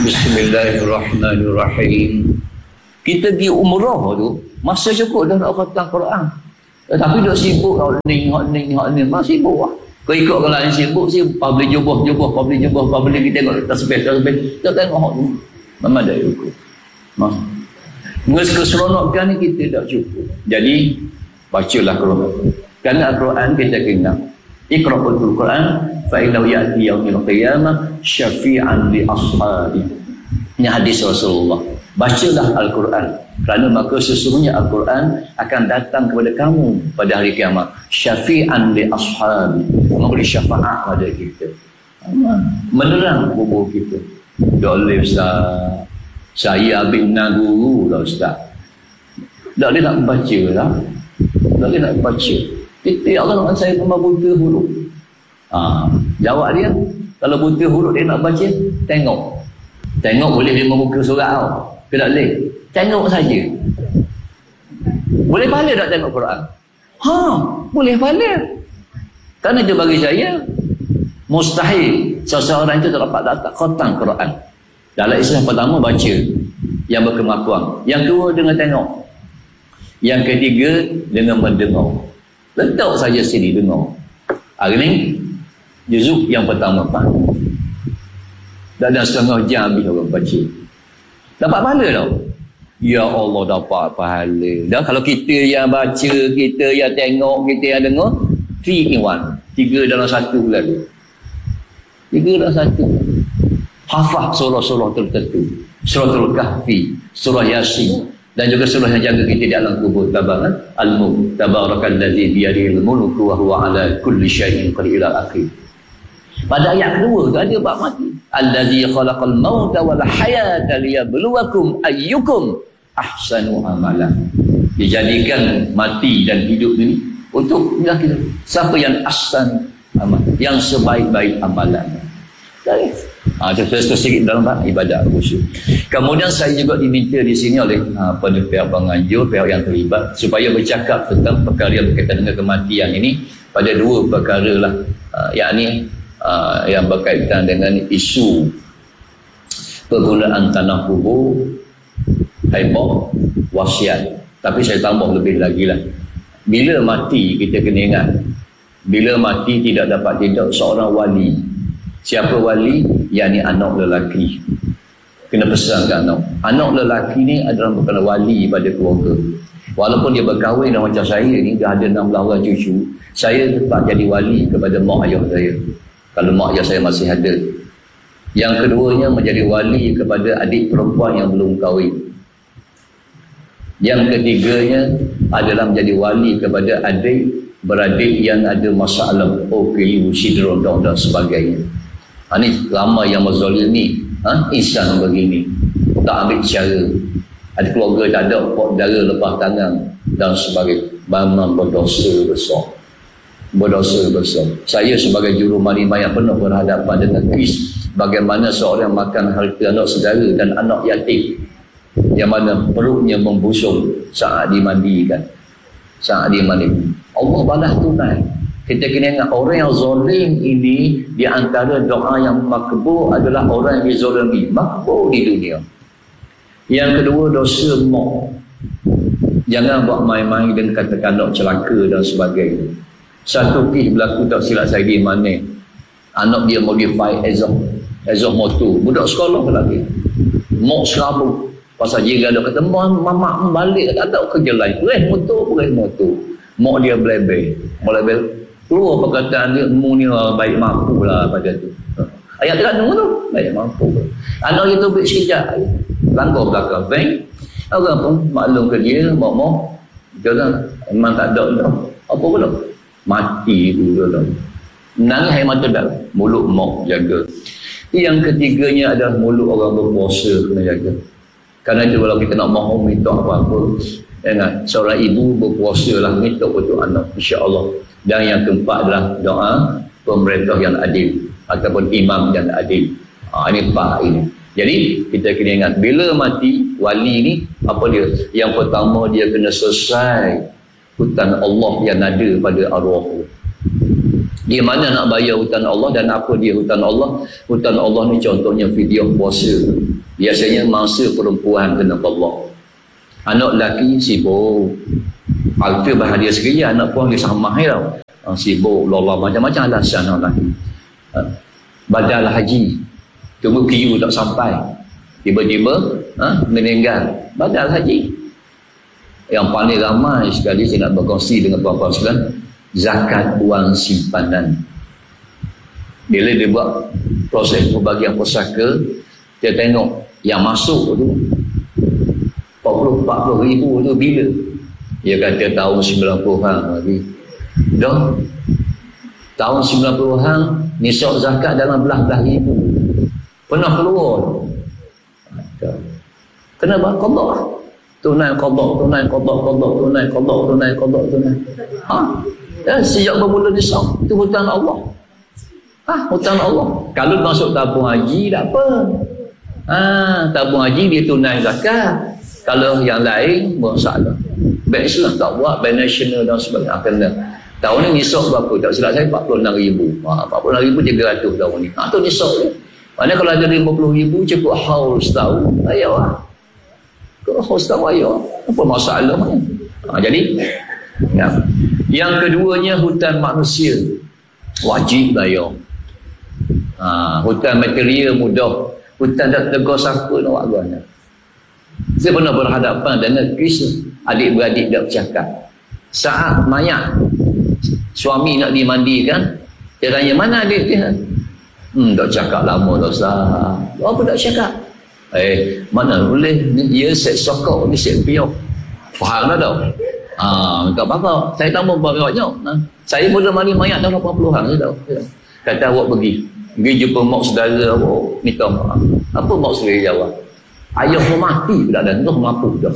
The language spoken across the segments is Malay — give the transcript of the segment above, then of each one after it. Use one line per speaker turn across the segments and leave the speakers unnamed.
Bismillahirrahmanirrahim. Kita pergi umrah tu, masa cukup dah nak khatam Quran. Tapi duk sibuk hak ni, masih sibuk lah. Kau ikut kalau yang sibuk, publish jubah, publish kita tengok tasbih. Kita tengok hak tu. Memang dah cukup. Keseronokan ni kita tak cukup. Jadi, bacalah Quran. Kerana Al-Quran kita kena. Iqra'ul Quran fa'innahu ya'ti yaumil qiyamah syafi'an li ashabi. Ini hadis Rasulullah. Bacalah Al-Quran kerana maka sesungguhnya Al-Quran akan datang kepada kamu pada hari kiamat, syafi'an li ashabi, memberi syafaat pada kita, menerang kubur kita. Boleh Ustaz, saya habis nak guru dah Ustaz, tak boleh nak baca lah, tak boleh nak baca. Kita Allah nak saya pun buta huruf. Jawab dia, kalau buta huruf dia nak baca, tengok boleh dia membuka surat tau. Ke tak boleh? Tengok saja. Boleh pahala tak tengok Quran? Boleh pahala. Kerana itu bagi saya mustahil seseorang itu tak dapat khatam Quran. Dalam Islam pertama baca yang berkemakuan, yang kedua dengan tengok, yang ketiga dengan mendengar. Letak saja sini dengar. Hari ni juzuk yang pertama dan setengah jam habis orang baca. Dapat pahala tau. Ya Allah, dapat pahala. Dah kalau kita yang baca, kita yang tengok, kita yang dengar, 3 in 1. 3 dalam 1 lalu. 3 dalam 1. Hafaz surah-surah tertentu. Suratul Kahfi, surah Yasin, dan juga surah yang jaga kita di alam kubur. Al-Mulk, tabarakalladzi biyadihil mulku wa huwa ala kulli syai'in qadir ila akhir. Pada ayat kedua tu ada bab mati. Allazi khalaqal mauta wal hayata liyabluwakum ayyukum ahsanu amala. Dijadikan mati dan hidup ini untuk kita. Siapa yang ahsan amal, yang sebaik-baik amalan. Itu sedikit dalam ibadat khusyuk. Kemudian saya juga diminta di sini oleh pihak penganjur, pihak yang terlibat, supaya bercakap tentang perkara yang berkaitan dengan kematian ini pada 2 perkara lah, yakni yang berkaitan dengan isu penggunaan tanah kubur, haibah, wasiat. Tapi saya tambah lebih lagi lah, bila mati kita kena ingat, bila mati tidak dapat tidak seorang wali. Siapa wali? Yakni anak lelaki. Kena pesan ke anak lelaki ni adalah bukan wali pada keluarga. Walaupun dia berkahwin dengan macam saya ni, dah ada 16 orang cucu, saya tetap jadi wali kepada mak ayah saya kalau mak ayah saya masih ada. Yang keduanya menjadi wali kepada adik perempuan yang belum kahwin. Yang ketiganya adalah menjadi wali kepada adik beradik yang ada masalah OKU, sidron dan sebagainya. Ini ramai yang menzalimi insan begini, tak ambil cara, ada keluarga tak ada, pok dara lepas tangan dan sebagainya. Memang berdosa besar. Saya sebagai jurumani mayat pernah berhadapan dengan kes bagaimana seorang makan harta anak saudara dan anak yatim, yang mana perutnya membusung saat dimandikan. Allah balas tunai. Kita kena ingat, orang yang zalim ini, di antara doa yang makbul adalah orang yang dizalimi, makbul di dunia. Yang kedua, dosa mak. Jangan buat main-main dengan kata-kata nak celaka dan sebagainya. Satu kes berlaku, tak silap saya di mana, anak dia modify exhaust motor, budak sekolah lagi, mak serabut pasal jiran dia kata, mamak balik, tak ada kerja lain, perih motor. Mak dia belebel keluar perkataan dia, mu ni baik mampu lah pada tu. Ayat terkandung tu baik mampu. Anak itu beri sekejap langgar belakang bank, orang pun maklum ke dia, mak dia memang tak ada dah. Apa pula mati tu dah, nangis air mata dah. Mulut mak jaga. Yang ketiganya adalah mulut orang berpuasa kena jaga. Kerana itu kalau kita nak mohon minta apa-apa, ingat, seorang ibu berpuasa lah, minta untuk anak, insya-Allah. Dan yang keempat adalah doa pemerintah yang adil ataupun imam yang adil. Ini 4 ini. Jadi kita kena ingat, bila mati wali ni apa dia? Yang pertama, dia kena selesai hutang Allah yang ada pada arwah. Dia mana nak bayar hutang Allah dan apa dia hutang Allah? Hutang Allah ni contohnya fidyah puasa. Biasanya mangsa perempuan kena qada. Anak lelaki sibuk. Alta bahagia sekali, anak pun dia sama tau. Sibuk, lolah macam-macam alasan anak lelaki. Badal haji. Tunggu kiu tak sampai. Tiba-tiba meninggal. Badal haji. Yang paling ramai sekali saya nak berkongsi dengan puan-puan sekalian, zakat wang simpanan. Bila dia buat proses pembagian pusaka, dia tengok yang masuk tu 40 ribu tu bila? Dia kata tahun 90-an lagi. Dah tahun 90-an nisab zakat dalam belah-belah ribu. Pernah keluar. Kenapa? Qada. Tunai qada, tunai qada, qada, tunai qada, tunai qada, tunai. Sejak bermula nisab itu hutang Allah. Hutang Allah. Kalau masuk tabung haji tak apa. Tabung haji dia tunai zakat. Kalau yang lain masalah. Bank Islam tak buat, bank nasional dan sebagainya kena. Tahun ni nisab berapa? Tak silap saya 46,000. 46,300 tahun ni. Itu nisab dia. Maknanya kalau ada 50,000 cukup haul setahun. Ayah. Kalau haul setahun ayah. Apa masalah ni? Jadi ya. Yang keduanya hutang manusia wajib bayar. Hutang material mudah, hutang tak tegur siapa nak buat agaknya. Saya pernah berhadapan dengan kes adik-beradik dah bercakap. Saat mayat suami nak dimandikan, dia tanya mana adik dia? Tak cakap lama dah sah. Apa tak cakap? Mana boleh dia set sokok ni set piok. Faham dah tau? Tak apa-apa. Saya tambah banyak. Saya mula mandi mayat dah 80-an. Saya tahu. Kata awak pergi jumpa mak saudara awak, minta maaf. Apa mak saudara jawab? Ayah mau mati pula dah. Tu mampu dah.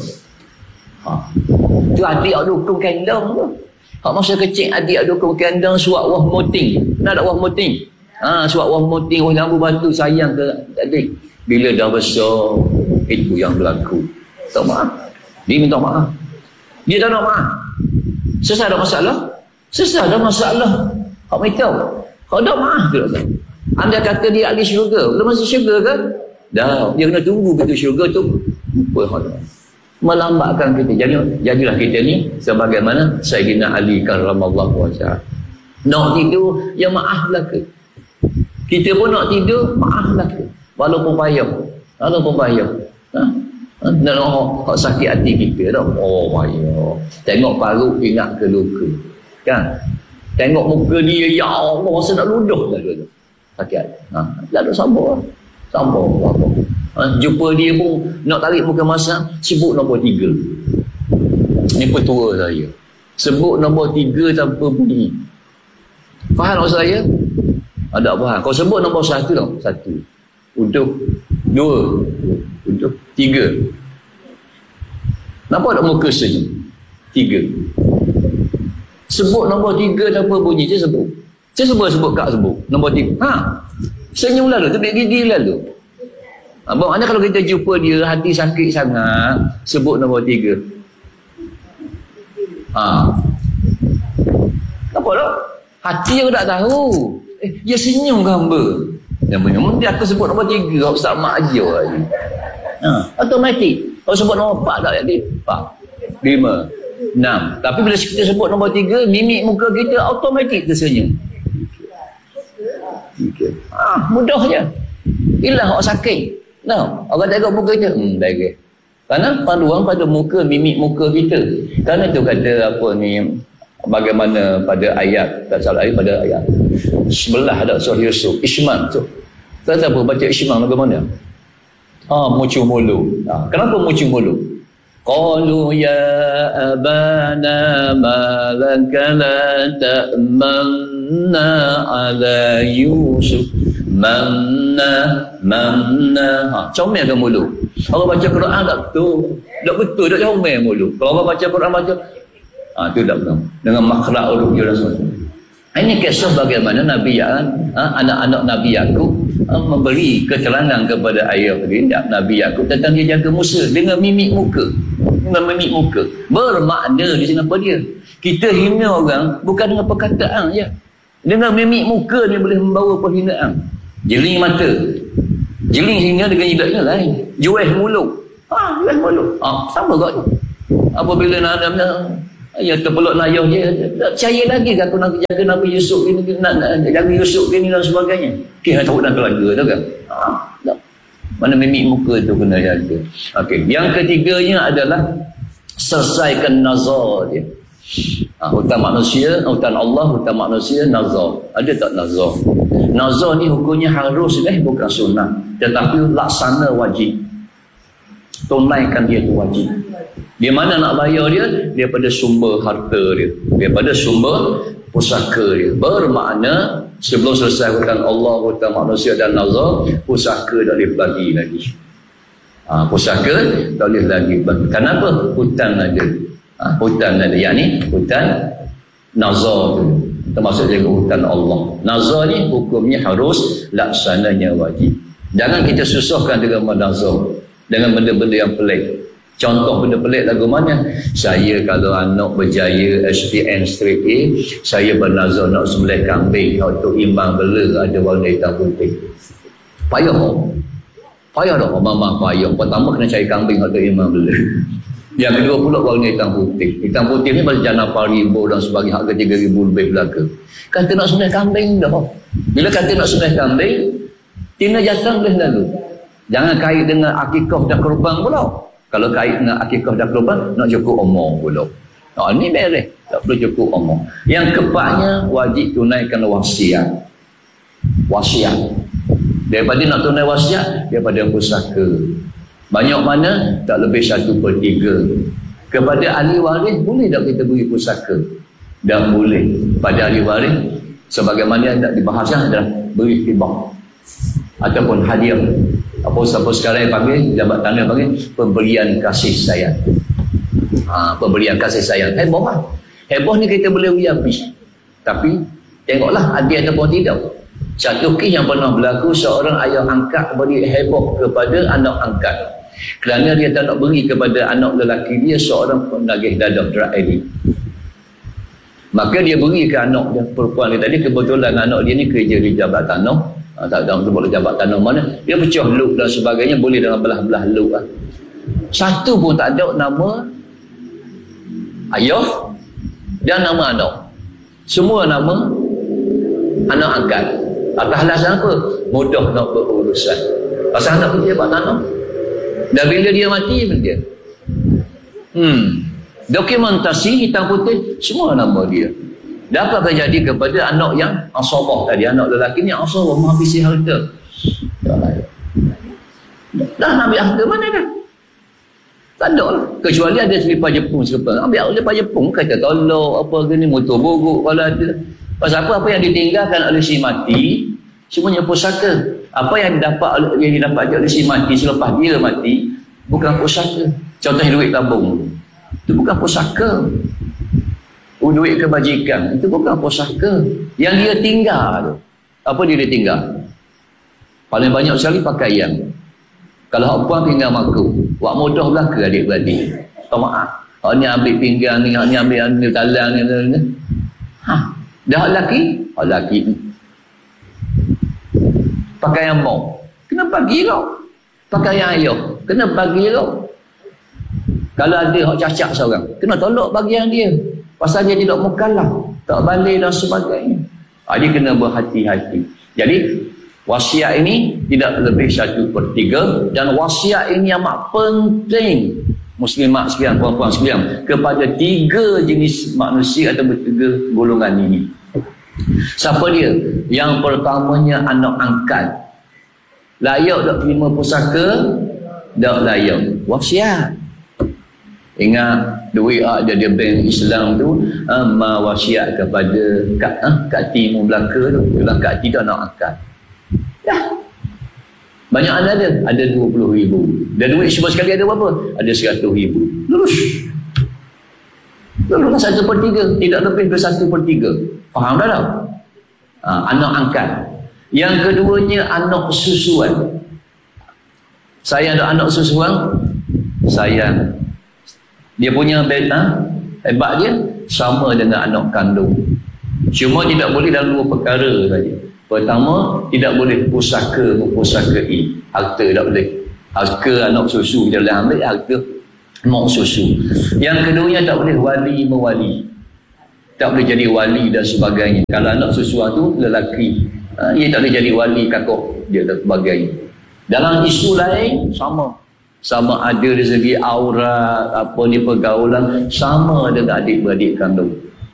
Tu adik dukung kandang tu. Masa kecil adik dukung kandang suap wah moting. Nak wah moting? Suap wah moting, wah lambu batu sayang ke adik. Bila dah besar, itu yang berlaku. Tak maaf. Dia minta maaf. Dia tak nak maaf. Selesai ada masalah? Selesai ada masalah. Kau beritahu. Kau dah maaf ke tak? Anda kata dia ahli syurga. Belum masuk syurga kan? Dah. Dia kena tunggu begitu syurga tu. Melambatkan kita. Jadilah kita ni sebagaimana Sayyidina Ali karramallahu wajhah. Nak tidur, ya maaflah ke. Kita pun nak tidur, maaflah ke. Walaupun payah. Nak sakit hati kita dah. Payah. Tengok paru ingat ke luka. Kan? Tengok muka dia, ya Allah, rasa nak luduh dah dulu. Sakit hati. Lalu sabar. Jumpa dia pun nak tarik muka masa, sebut nombor 3. Ni petua saya. Sebut nombor 3 tanpa bunyi. Faham maksud saya? Ada apa? Kau sebut nombor 1 tau. 1. Untuk 2. Untuk 3. Nampak tak muka senyum? 3. Sebut nombor 3 tanpa bunyi. Saya sebut kak sebut. Nombor 3. Senyum lalu. Tepik gigi lalu. Maknanya kalau kita jumpa dia hati sakit sangat, sebut nombor 3. Apa tak? Hati aku tak tahu. Dia senyum ke hamba? Dia aku sebut nombor 3. Ustaz mak aja lagi. Automatik. Kalau sebut nombor 4 tak jadi. 4, 5, 6. Tapi bila kita sebut nombor 3, mimik muka kita automatik tersenyum. Mudah je. Hilang orang sakit. Orang tengok muka kita. Baik. Kerana panduan pada muka, mimik muka kita. Kerana tu kata apa ni, bagaimana pada ayat, tak salah ayat, pada ayat sebelah ada surah Yusuf, Ishman tu. Tak tahu baca Ishman bagaimana? Mucu mulu. Kenapa mucu mulu? Qalu ya abana ma laka la ta'manna ala Yusuf manna. Comel ke mulu? Orang baca Quran tak betul. Tak betul, tak comel mulu. Kalau orang baca Quran itu tak betul. Dengan makhraj huruf Rasul. Ini kisah bagaimana Nabi anak-anak Nabi Yakub memberi keterangan kepada ayah Nabi Yakub tentang dia jaga Musa dengan mimik muka. Bermakna di sini apa dia? Kita hina orang bukan dengan perkataan je. Dengan mimik muka ni boleh membawa perhinaan. Jeling mata, jeling hingga dengan jidatnya lain. Jueh mulut, jueh mulut, sama kot. Apabila nak ya terpeluk nayah dia, tak percaya lagi ke aku nak jaga Nabi Yusuf ni, nak jaga Yusuf ni dan sebagainya. Kira tahu nak keluarga tu kan. Tak. Mana mimik muka tu kena jaga. Okey, yang ketiganya adalah selesaikan nazar dia. Hutang manusia, hutang Allah, hutang manusia, nazar. Ada tak nazar? Nazar ni hukumnya harus bukan sunnah, tetapi laksana wajib. Tunaikan dia tu wajib. Di mana nak bayar dia? Daripada sumber harta dia, daripada sumber pusaka dia. Bermakna sebelum selesai hutang Allah, hutang manusia dan nazar, pusaka tak boleh bagi lagi. Pusaka tak boleh lagi bagi. Kenapa? Hutang ada. Hutang ada, yakni hutang nazar tu, termasuk juga hutang Allah. Nazar ni hukumnya harus, laksananya wajib. Jangan kita susahkan dengan menazar dengan benda-benda yang pelik. Contoh benda pelik lagu mana? Saya kalau anak berjaya SPN straight A, saya bernazar nak sembelih kambing untuk imbang bela ada warna hitam putih. Payah tak? Payah tak? Mama payah. Pertama kena cari kambing untuk imbang bela. Yang kedua pula warna hitam putih. Hitam putih ni macam jana paribu dan sebagainya, harga 3,000 lebih belaka. Kata nak sembelih kambing dah. Bila kata nak sembelih kambing, tina jatang boleh lalu. Jangan kait dengan akikah dan kurban pula. Kalau kait dengan akikah dan kurban, nak cukup omong pula. Ni beres, tak perlu cukup omong. Yang keempatnya, wajib tunaikan wasiat. Wasiat. Daripada nak tunai wasiat, daripada pusaka. Banyak mana? Tak lebih 1/3. Kepada ahli waris, boleh tak kita beri pusaka? Dan boleh. Pada ahli waris, sebagaimana yang tak dibahaskan adalah beri hibah ataupun hadiah. Apa sekarang yang panggil, jabat tanah panggil pemberian kasih sayang. Pemberian kasih sayang. Heboh lah. Heboh ni kita boleh beri habis. Tapi tengoklah hadiah ataupun tidak. Satu kes yang pernah berlaku, seorang ayah angkat beri heboh kepada anak angkat. Kerana dia tak nak beri kepada anak lelaki dia seorang penagih dadah drug addict. Maka dia beri ke anak dia, perempuan dia tadi. Kebetulan anak dia ni kerja di jabat tanah. Tak tahu boleh jabat tanah mana. Dia pecah luk dan sebagainya, boleh dalam belah-belah luk lah. Satu pun tak ada nama ayah dan nama anak. Semua nama anak angkat. Atas alasan apa? Mudah nak berurusan. Pasal anak kerja jabat tanah. Dan bila dia mati, dia dokumentasi hitam putih semua nama dia. Dan apa akan jadi kepada anak yang asabah tadi, anak lelaki ni asabah menghabisi harta. Dah nak ambil harta mana dah? Tak ada lah. Kecuali ada selipar Jepun sekepas. Ambil selipar Jepun, kata tolong apa ke ni, motor buruk kalau ada. Pasal apa yang ditinggalkan oleh si mati, semuanya pusaka. Apa yang didapat oleh si mati selepas dia mati, bukan pusaka. Contohnya duit tabung. Itu bukan pusaka. Duit kebajikan itu bukan pusaka. Yang dia tinggal tu, apa dia tinggal? Paling banyak sekali pakaian. Kalau puan tinggal maku, wak mudah belaka adik-beradik. Tak maaf. Ni ambil pinggang ni ambil ni talang ni. Dah lelaki, pakaian mau. Kena bagi kau. Pakaian ayah, kena bagi kau. Kalau ada hak cacat seorang, kena tolak bagian dia. Pasal dia tidak mukallaf, tak balik dan sebagainya. Dia kena berhati-hati. Jadi wasiat ini tidak lebih 1/3, dan wasiat ini amat penting muslimat sekalian, puan-puan sekalian, kepada 3 jenis manusia atau 3 golongan ini. Siapa dia? Yang pertamanya anak angkat. Layak tak terima pusaka? Tak layak. Wasiat. Ingat duit ada di bank Islam tu, wasiat kepada Kak Timu belaka tu. Bila Kak Ti dah nak angkat. Dah. Banyak ada 20,000. Dan duit semua sekali ada berapa? Ada 100,000. Lurus kan 1/3, tidak lebih dari 1/3. Faham dah tak? Anak angkat. Yang keduanya anak susuan. Saya ada anak susuan, sayang. Dia punya hebat dia sama dengan anak kandung. Cuma tidak boleh dalam dua perkara saja. Pertama, tidak boleh pusaka mempusakai. Harta tak boleh. Harta anak susu kita boleh ambil, harta mak susu. Yang keduanya, tak boleh wali mewali. Tak boleh jadi wali dan sebagainya. Kalau anak susu tu lelaki, ia tak boleh jadi wali kakak dia dan sebagainya. Dalam isu lain sama ada dari segi aurat, apa ni, pergaulan, sama dengan adik-beradik kandung.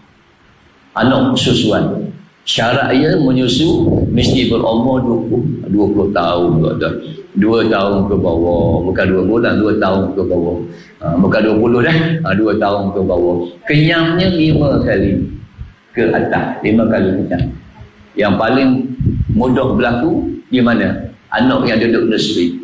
Anak susuan, syarat ia menyusu mesti berumur 20 tahun dah. 2 tahun ke bawah, bukan 2 bulan, 2 tahun ke bawah. Bukan 20 dah, 2 tahun ke bawah. Kenyangnya 5 kali ke atas, 5 kali kenyang. Yang paling mudah berlaku di mana? Anak yang duduk nursery,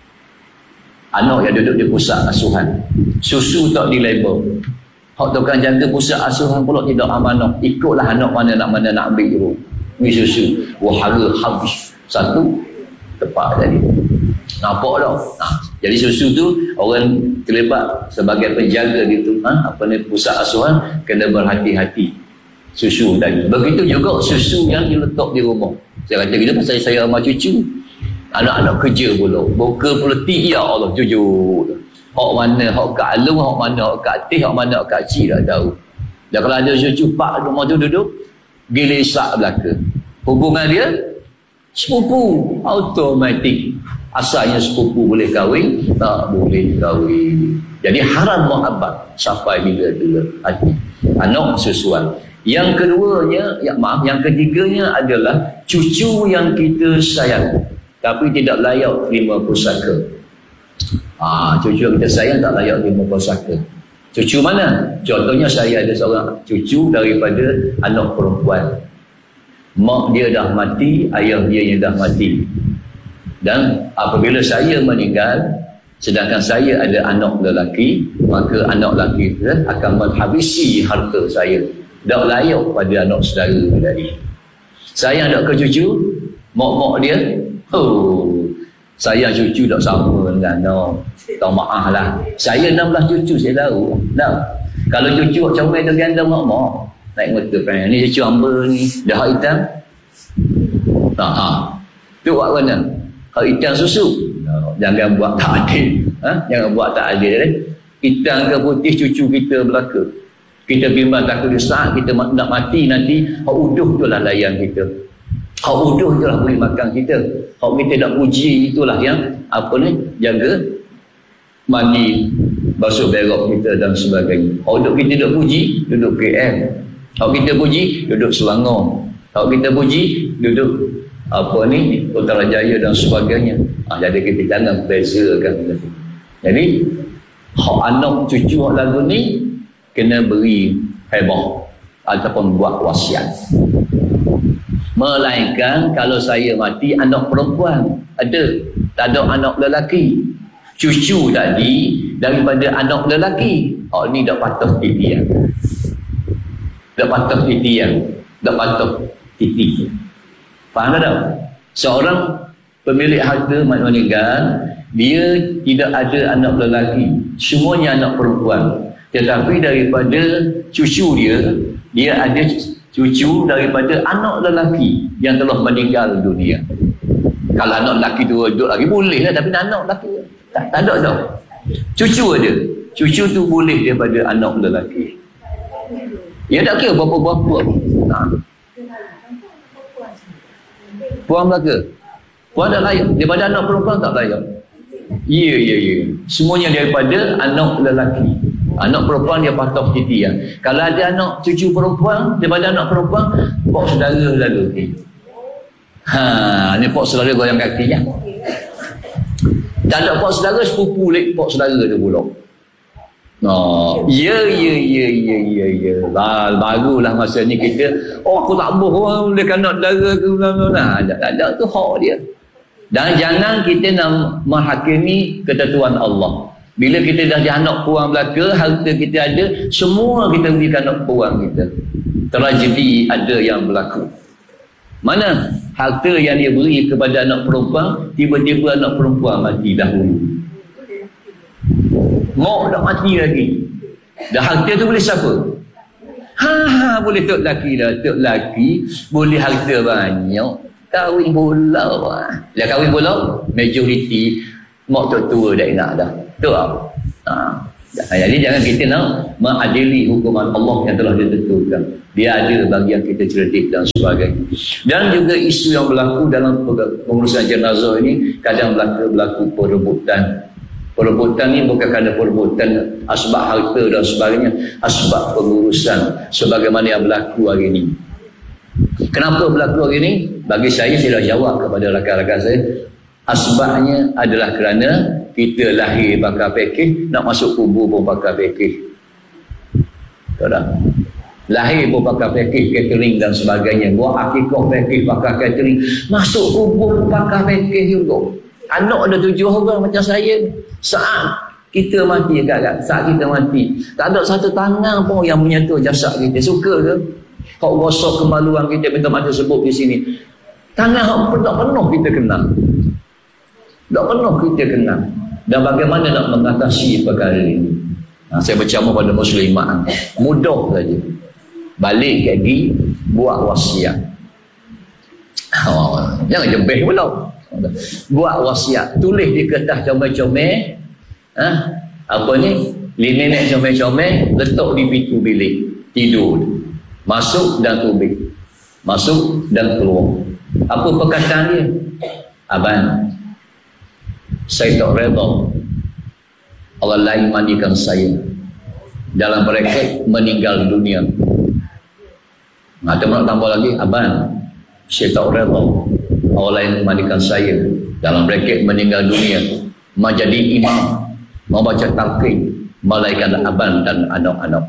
anak yang duduk di pusat asuhan. Susu tak dilabel. Hak tukang jaga pusat asuhan pula tidak amanah. Ikutlah anak mana nak ambil dulu. Ni susu. Wahara habis. Satu tepat tadi. Nampak tak? Jadi susu tu orang terlibat sebagai penjaga di tu, pusat asuhan, kena berhati-hati. Susu tadi. Begitu juga susu yang diletak di rumah. Saya kata kita pasal saya sama cucu. Anak-anak kerja pula. Buka peletik, ya Allah, jujur. Hak mana, hak kat alung, hak mana, hak kat atis, hak mana, hak kat cik, tak tahu. Dan kalau ada cucu pak rumah tu duduk, gilisak belaka. Hubungan dia, sepupu, automatik. Asalnya sepupu boleh kahwin, tak boleh kahwin. Jadi haram muhabbat sampai bila-bila hati. Anak susuan. Yang keduanya, yang ketiganya adalah cucu yang kita sayang, tapi tidak layak terima pusaka. Cucu yang kita sayang tak layak terima pusaka. Cucu mana? Contohnya saya ada seorang cucu daripada anak perempuan. Mak dia dah mati, ayah dia yang dah mati. Dan apabila saya meninggal, sedangkan saya ada anak lelaki, maka anak lelaki itu akan menghabisi harta saya. Tak layak pada anak saudara tadi. Sayang tak ke cucu? Mak-mak dia, saya cucu tak sama dengan anak. Tak maaf lah. Saya 16 cucu saya tahu. Dah. Kalau cucu comel tu ganda mak-mak, naik motor kan. Ni cucu hamba ni, dah hak hitam. Tu buat mana? Hak hitam susu. Jangan buat tak adil. Jangan buat tak adil. Hitam ke putih cucu kita belaka. Kita bimbang takut saat kita nak mati nanti, hak uduh tu lah layan kita. Hak uduh tu lah boleh makan kita. Hak kita nak puji itulah yang jaga mandi, basuh berak kita dan sebagainya. Hak kita nak puji, duduk KL. Hak kita puji, duduk Selangor. Hak kita puji, duduk Putrajaya dan sebagainya. Jadi kita jangan bezakan. Jadi hak anak cucu hak lagu ni kena beri hebah ataupun buat wasiat. Melainkan kalau saya mati, anak perempuan ada, tak ada anak lelaki. Cucu tadi daripada anak lelaki, ni dah patah titian. Dah patah titian. Dah patah titi. Faham tak? Seorang pemilik harta meninggal, dia tidak ada anak lelaki, semuanya anak perempuan. Tetapi daripada cucu dia ada cucu daripada anak lelaki yang telah meninggal dunia. Kalau anak lelaki tu duduk lagi boleh lah, tapi anak lelaki tak ada dah. Cucu ada. Cucu tu boleh daripada anak lelaki. Ya tak kira berapa-berapa. Puan belaka. Puan tak layak. Daripada anak perempuan tak layak. Ya. Semuanya daripada anak lelaki. Anak perempuan dia patah titi ya. Kalau ada anak cucu perempuan daripada anak perempuan, pak saudara lalu. Ni pak saudara goyang kaki ya. Tak ada pak saudara, sepupu lek pak saudara tu pula. Ya. Barulah masa ni kita, aku tak boh oleh anak saudara ke tak ada tu hak dia. Dan jangan kita nak menghakimi ketentuan Allah. Bila kita dah jadi anak puang belaka, harta kita ada, semua kita berikan anak puang kita. Tragedi ada yang berlaku. Mana harta yang dia beri kepada anak perempuan, tiba-tiba anak perempuan mati dahulu. Mak dah mati lagi. Dah harta tu boleh siapa? Boleh tok laki dah. Tok laki boleh harta banyak, kahwin pula. Dah kahwin pula, majoriti mak tok tua dah nak dah. Betul tak? Jadi jangan kita nak mengadili hukuman Allah yang telah ditentukan. Dia ada bagian kita cerdik dan sebagainya. Dan juga isu yang berlaku dalam pengurusan jenazah ini, kadang berlaku perebutan. Perebutan ni bukan kerana perebutan asbab harta dan sebagainya, asbab pengurusan sebagaimana yang berlaku hari ini. Kenapa berlaku hari ini? Bagi saya dah jawab kepada rakan-rakan saya. Asbabnya adalah kerana kita lahir pakai pakej, nak masuk kubur pun pakai pakej. Tahu tak? Lahir pun pakai pakej, catering dan sebagainya. Buat akikah pakej, pakai catering. Masuk kubur pun pakai pakej juga. Anak ada 7 orang macam saya. Saat kita mati saat kita mati, tak ada satu tangan pun yang menyentuh jasad kita. Suka ke? Kau gosok kemaluan kita, minta maaf sebut di sini. Tangan pun tak penuh kita kenal. Tak penuh kita kenal. Dan bagaimana nak mengatasi perkara ini? Saya bercakap pada muslimat, mudah saja. Balik lagi, buat wasiat. Jangan jembeh pula. Buat wasiat, tulis di kertas comel-comel, apa ni, linenek comel-comel, letak di pintu bilik tidur, masuk dan tubik, masuk dan keluar. Apa perkataan dia? Abang, saya tak redha Allah lain mandikan saya dalam bracket meninggal dunia. Ada nak tambah lagi, abang, saya tak redha Allah lain mandikan saya dalam bracket meninggal dunia, menjadi imam, membaca talqin, malaikat abang dan anak-anak.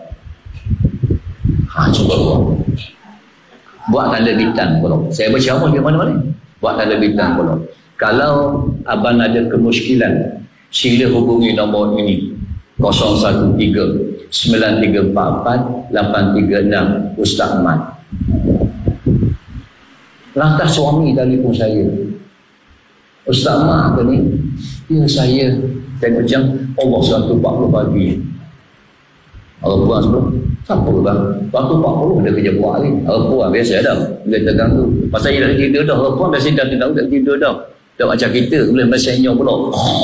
Cuba buat tanda bintang pula. Saya berceramah di mana-mana, buat tanda bintang pula. Kalau abang ada kemusykilan, sila hubungi nombor ini 013 9344 836 Ustaz Ahmad. Lantas suami telefon saya, Ustaz Ahmad ke ni? Ya, saya tengok jam Allah 1.40 pagi. Allah puan sebelum siapa bang? Waktu 40 ada kerja buat lagi. Allah puan biasa dah, bila terganggu pasal dia dah tidur dah. Allah puan biasa dah tidur dah. Tak macam kita boleh mesenyum pula.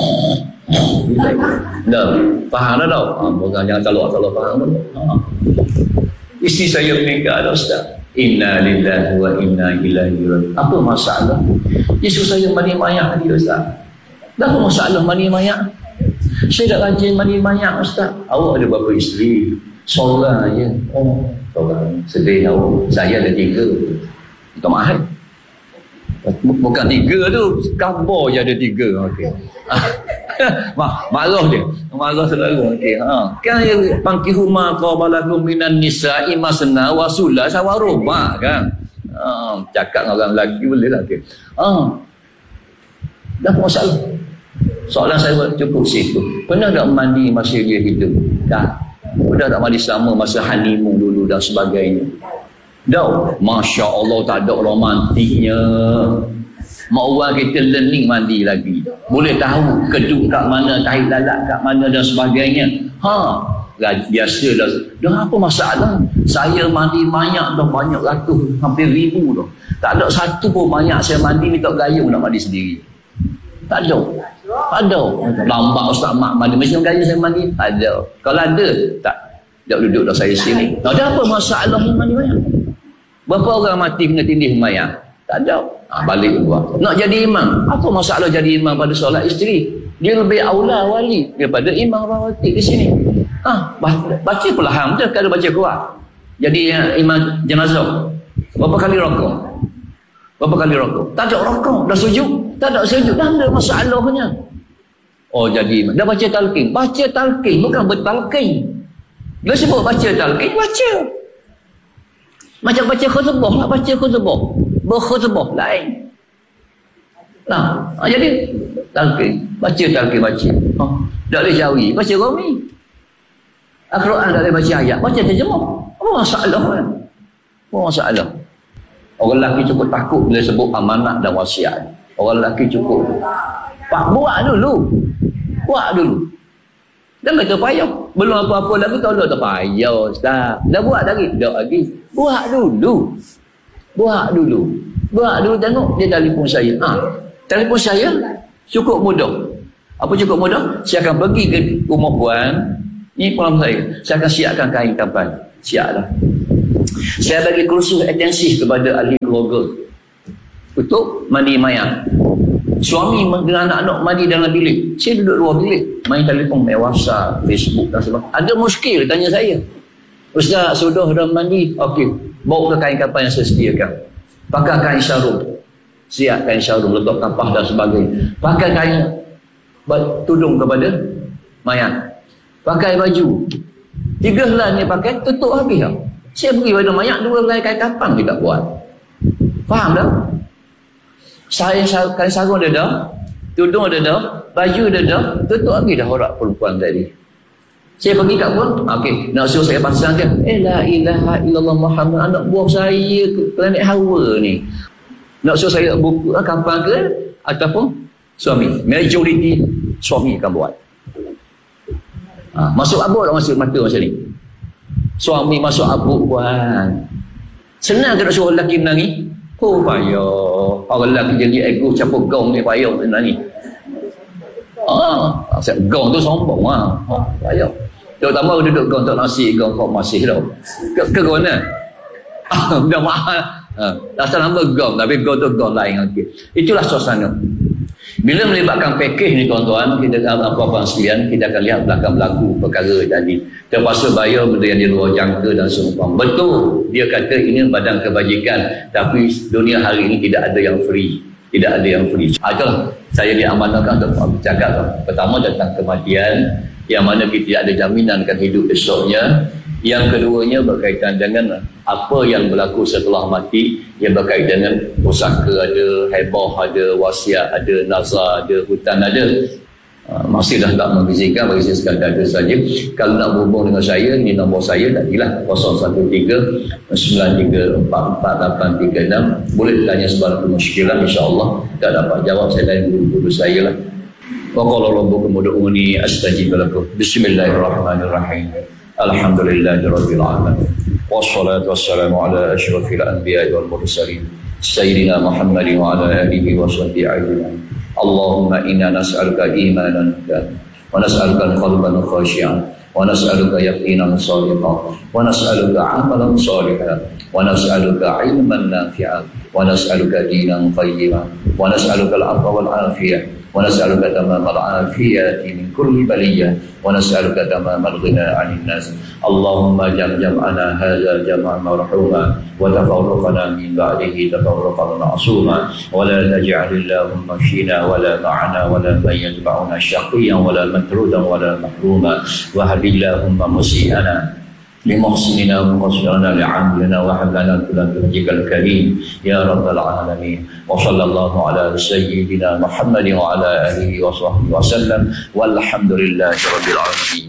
Dah faham dah tau. Bukan jangan calok faham pula. Isteri saya meninggal dah Ustaz. Inna lillahi wa inna ilaihi raji'un. Apa masalah? Isteri saya mandi mayat dia Ustaz. Apa masalah mandi mayat? Saya dah rajin mandi mayat Ustaz. Awak ada berapa isteri? Seorang aja. Oh, seorang. Sedih awak. Saya ada 3. Minta maaf. Bukan 3 tu, kabar je ada 3. Okey. Marah dia. Marah selalu. Okey. Kan pankihu ma qabalakum minan nisa'i masna wa sulasa wa ruba' kan. Cakap dengan orang lelaki boleh lah. Okey. Dah masalah. Soalan saya cukup situ. Pernah tak mandi masa dia hidup? Dah. Pernah tak mandi selama masa honeymoon dulu dan sebagainya? Dah. Masya Allah, tak ada romantiknya. Mak orang kita learning mandi lagi. Boleh tahu keduk kat mana, tahi lalat kat mana dan sebagainya. Biasa dah. Dah apa masalah? Saya mandi banyak dah, banyak ratus, hampir 1000 dah. Tak ada satu pun banyak saya mandi minta gayung nak mandi sendiri. Tak ada. Tak ada. Lambat Ustaz Mak mandi. Macam gaya saya mandi? Tak ada. Kalau ada, tak. Dia duduk dah saya sini. Tak ada apa masalah mandi banyak. Berapa orang mati kena tindih mayat? Tak ada. Balik buat. Nak jadi imam. Apa masalah jadi imam pada solat isteri? Dia lebih aula wali daripada imam rawatib di sini. Baca perlahan je kalau baca kuat. Jadi imam jenazah. Berapa kali rokok? Berapa kali rokok? Tak ada rokok. Dah sujud? Tak ada sujud. Dah ada masalahnya. Oh, jadi imam. Dah baca talqin. Baca talqin. Bukan bertalqin. Dia sebut baca talqin. Baca. Macam baca khutbah lah, baca khutbah. Berkhutbah lain. Jadi talqin, baca talqin, baca. Tak boleh jawi, baca Rumi. Al-Quran tak boleh baca ayat, baca terjemah. Apa masalah kan? Apa masalah? Orang lelaki cukup takut bila sebut amanat dan wasiat. Orang lelaki cukup. Buat dulu. Buat dulu. Jangan kata payah. Belum apa-apa lagi tolong tak payah Ustaz. Dah buat lagi? Tak lagi. Buat dulu. Buat dulu tengok dia telefon saya. Telefon saya cukup mudah. Apa cukup mudah? Saya akan pergi ke rumah puan. Ni puan saya. Saya akan siapkan kain kapan. Siap dah. Saya bagi kursus intensif kepada ahli keluarga untuk mandi mayat. Suami dengan anak-anak mandi dalam bilik. Saya duduk luar bilik. Main telefon, main WhatsApp, Facebook dan sebagainya. Ada muskil tanya saya. Ustaz, sudah dah mandi? Okey. Bawa ke kain kapan yang saya sediakan. Pakai kain sarung. Siap kain sarung, letak kapah dan sebagainya. Pakai kain tudung kepada mayat. Pakai baju. 3 helai ni pakai, tutup habis tak? Saya pergi pada mayat 2 helai kain kapan kita buat. Faham tak? Saya kain sarung ada dah, tudung ada dah, baju ada dah, tutup habis dah orang perempuan tadi. Saya pergi kat puan, okey, nak suruh saya pasang ke? La ilaha illallah Muhammad, anak buah saya ke planet Hawa ni. Nak suruh saya buku kapal ke ataupun suami. Majoriti suami akan buat. Masuk abuk tak masuk mata macam ni? Suami masuk abuk puan. Senang ke nak suruh lelaki menangis? Oh payah. Orang lelaki jadi ego capur gong ni payah menangis. Gong tu sombong payah. Terutama duduk gong tak nasi, gong kau masih tau. Ke mana? Dah mahal. Asal nama gong, tapi gong tu gong lain. Okay. Itulah suasana. Bila melibatkan pakej ni tuan-tuan, kita apa-apa sekalian, kita akan lihat belakang berlaku perkara tadi. Terpaksa bayar benda yang di luar jangka dan seumpama. Betul, dia kata ini badan kebajikan, tapi dunia hari ini tidak ada yang free. Tidak ada yang free. Itulah saya diamanahkan untuk bercakap. Pertama tentang kematian, yang mana kita tidak ada jaminan akan hidup esoknya. Yang keduanya berkaitan dengan apa yang berlaku setelah mati, yang berkaitan dengan pusaka ada, hebah ada, wasiat ada, nazar ada, hutan ada. Masih dah tak mengizinkan, bagi saya sekadar ada saja. Kalau nak berhubung dengan saya, ini nombor saya tadilah 013-9344-836. Boleh tanya sebarang kemusykilan, insyaAllah tak dapat jawab, saya lain guru-guru saya lah. Wa qala rabbukum ud'uni astajib lakum. Bismillahirrahmanirrahim. Alhamdulillahirabbil alamin. Wassalatu wassalamu ala asyrafil anbiya'i wal mursalin sayyidina Muhammadin wa ala alihi wa sahbihi ajma'in. Allahumma inna nas'aluka imanan wa nas'aluka qalban khashi'an wa nas'aluka yaqinan shadiqan wa nas'aluka 'amalan shalihan wa nas'aluka 'ilman nafi'an wa nas'aluka dinan qayyiman wa nas'aluka al-'afwa wal 'afiyah wa nas'aluka tamamal 'afiyati min kulli baliyah wa nas'aluka tamamal ghina 'anil nas. Allahumma jam'ana hadza jam'an marhuma wa tafarraqana min ba'dihi tafarraqan ma'suma wa la taj'al Allahumma fina wa la ma'ana wa la man yatba'una syaqiyyan wa la matrudan wa la mahruma wa hadillahumma musi'ana لمحسننا ومقصرنا لعملنا وحبلنا كل وجهك الكريم يا رب العالمين وصلى الله على سيدنا محمد وعلى آله وصحبه وسلم والحمد لله رب العالمين.